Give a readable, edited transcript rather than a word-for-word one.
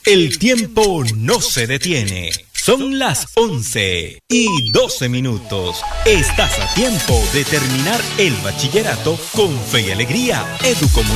El tiempo no se detiene. Son las 11:12. Estás a tiempo de terminar el bachillerato con fe y alegría. Educomunicaciones